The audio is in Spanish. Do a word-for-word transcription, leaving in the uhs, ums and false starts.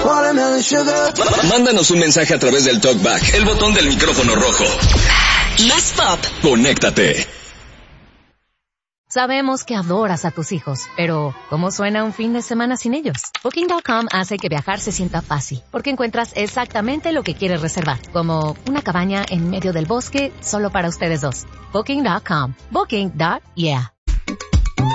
Watermelon sugar. Mándanos un mensaje a través del TalkBack, el botón del micrófono rojo. Más pop. Conéctate. Sabemos que adoras a tus hijos, pero ¿cómo suena un fin de semana sin ellos? Booking punto com hace que viajar se sienta fácil, porque encuentras exactamente lo que quieres reservar, como una cabaña en medio del bosque solo para ustedes dos. Booking punto com. Booking. Yeah.